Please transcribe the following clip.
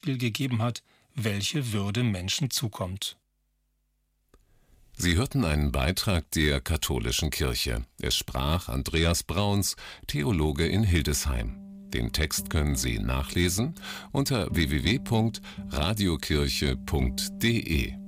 Beispiel gegeben hat, welche Würde Menschen zukommt. Sie hörten einen Beitrag der Katholischen Kirche. Es sprach Andreas Brauns, Theologe in Hildesheim. Den Text können Sie nachlesen unter www.radiokirche.de.